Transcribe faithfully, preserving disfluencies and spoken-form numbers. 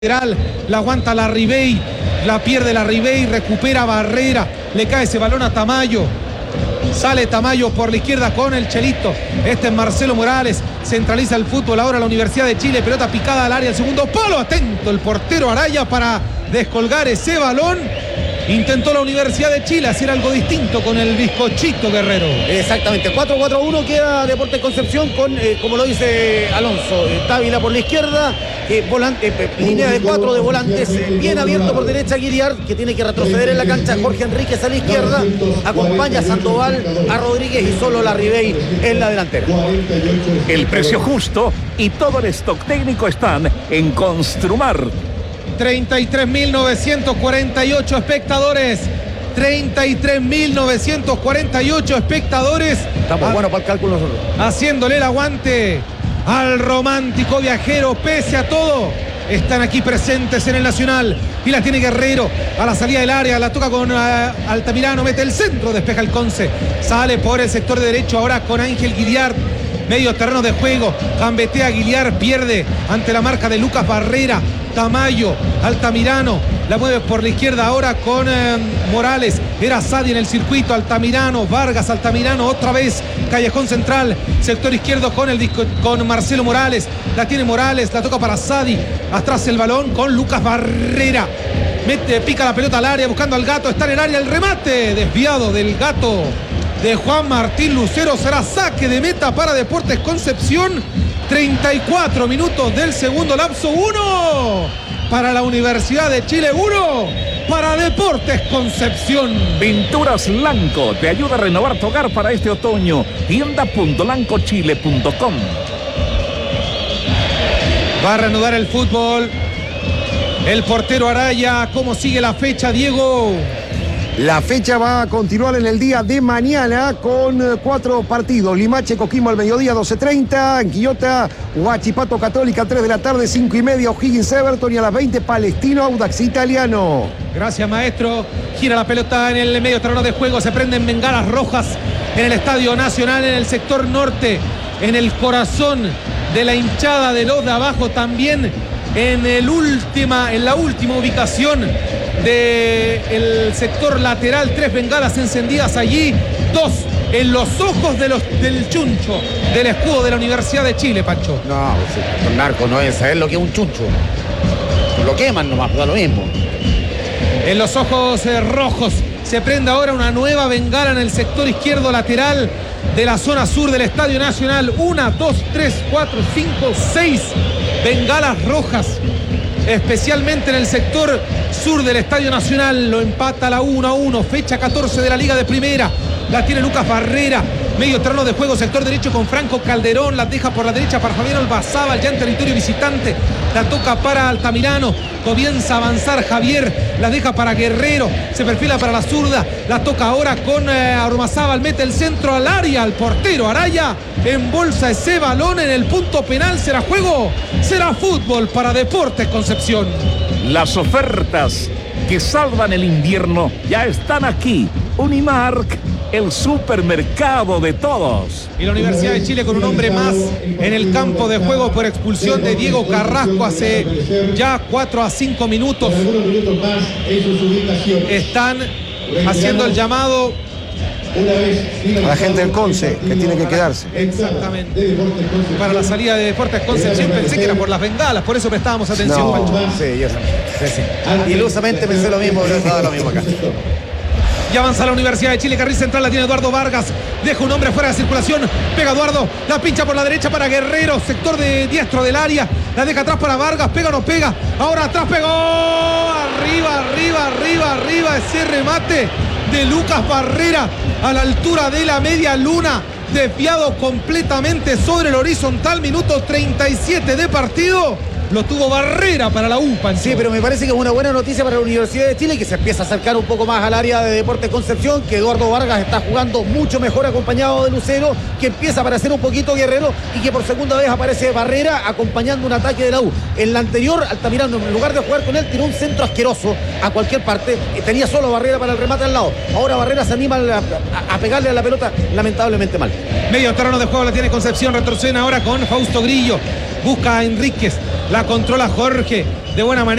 La aguanta la Ribey, la pierde la Ribey, recupera Barrera, le cae ese balón a Tamayo. Sale Tamayo por la izquierda con el Chelito. Este es Marcelo Morales. Centraliza el fútbol ahora la Universidad de Chile. Pelota picada al área, el segundo palo. Atento el portero Araya para descolgar ese balón. Intentó la Universidad de Chile hacer algo distinto con el bizcochito Guerrero. Exactamente, cuatro cuatro uno queda Deportes Concepción con, eh, como lo dice Alonso, eh, Dávila por la izquierda, eh, volante, eh, línea de cuatro de volantes, eh, bien abierto por derecha Guiliar, que tiene que retroceder en la cancha, Jorge Enríquez a la izquierda, acompaña a Sandoval, a Rodríguez y solo la Ribey en la delantera. El precio justo y todo el stock técnico están en Construmar. treinta y tres mil novecientos cuarenta y ocho espectadores. treinta y tres mil novecientos cuarenta y ocho espectadores. Estamos ah, buenos para el cálculo nosotros. Haciéndole el aguante al romántico viajero. Pese a todo, están aquí presentes en el Nacional. Y la tiene Guerrero a la salida del área. La toca con uh, Altamirano. Mete el centro, despeja el Conce. Sale por el sector derecho ahora con Ángel Guiliar. Medio terreno de juego. Gambetea Guiliar. Pierde ante la marca de Lucas Barrera. Tamayo, Altamirano, la mueve por la izquierda ahora con eh, Morales, era Sadi en el circuito, Altamirano, Vargas, Altamirano, otra vez, Callejón Central, sector izquierdo con el disco, con Marcelo Morales, la tiene Morales, la toca para Sadi, atrás el balón con Lucas Barrera, mete, pica la pelota al área, buscando al Gato, está en el área, el remate, desviado del Gato de Juan Martín Lucero, será saque de meta para Deportes Concepción. treinta y cuatro minutos del segundo lapso, uno para la Universidad de Chile, uno para Deportes Concepción. Pinturas Lanco te ayuda a renovar tu hogar para este otoño. tienda punto lanco chile punto com. Va a reanudar el fútbol el portero Araya. ¿Cómo sigue la fecha, Diego? La fecha va a continuar en el día de mañana con eh, cuatro partidos. Limache, Coquimbo al mediodía, doce treinta. En Quillota, Huachipato Católica, tres de la tarde, cinco y media. O'Higgins Everton y a las veinte, Palestino Audax Italiano. Gracias, maestro. Gira la pelota en el medio terreno de juego. Se prenden bengalas rojas en el Estadio Nacional, en el sector norte, en el corazón de la hinchada de los de abajo. También en, el última, en la última ubicación del sector lateral, tres bengalas encendidas allí, dos en los ojos de los, del chuncho del escudo de la Universidad de Chile, Pancho. No, pues, los narcos no deben saber lo que es un chuncho. Lo queman nomás, da lo mismo. En los ojos eh, rojos se prende ahora una nueva bengala en el sector izquierdo lateral de la zona sur del Estadio Nacional. Una, dos, tres, cuatro, cinco, seis bengalas rojas, especialmente en el sector sur del Estadio Nacional. Lo empata la uno a uno, fecha catorce de la Liga de Primera. La tiene Lucas Barrera, medio terreno de juego, sector derecho con Franco Calderón, la deja por la derecha para Fabián Albazábal, ya en territorio visitante, la toca para Altamirano, comienza a avanzar Javier, la deja para Guerrero, se perfila para la zurda, la toca ahora con eh, Ormazábal, mete el centro al área, al portero Araya, embolsa ese balón en el punto penal. Será juego, será fútbol para Deportes Concepción. Las ofertas que salvan el invierno ya están aquí. Unimark, el supermercado de todos. Y la Universidad de Chile con un hombre más en el campo de juego por expulsión de Diego Carrasco hace ya cuatro a cinco minutos. Están haciendo el llamado a la gente del Conce, que tiene que quedarse. Exactamente. Para la salida de Deportes Concepción, pensé que era por las bengalas, por eso prestábamos atención, No, Pancho. sí, yo sí, sí. Ilusamente pensé lo mismo, pero estaba lo mismo acá. Y avanza la Universidad de Chile, carril central la tiene Eduardo Vargas, deja un hombre fuera de circulación, pega Eduardo, la pincha por la derecha para Guerrero, sector de diestro del área, la deja atrás para Vargas, pega o no pega, ahora atrás pegó, arriba, arriba, arriba, arriba, ese remate de Lucas Barrera a la altura de la media luna, desviado completamente sobre el horizontal, minuto treinta y siete de partido. Lo tuvo Barrera para la U, Pancho. Sí, pero me parece que es una buena noticia para la Universidad de Chile, que se empieza a acercar un poco más al área de Deportes Concepción, que Eduardo Vargas está jugando mucho mejor acompañado de Lucero, que empieza a aparecer un poquito Guerrero y que por segunda vez aparece Barrera acompañando un ataque de la U. En la anterior, Altamirano, en lugar de jugar con él, tiró un centro asqueroso a cualquier parte, y tenía solo Barrera para el remate al lado. Ahora Barrera se anima a, a, a pegarle a la pelota lamentablemente mal. Medio terreno de juego la tiene Concepción, retrocede ahora con Fausto Grillo, busca a Enríquez, la controla Jorge, de buena manera.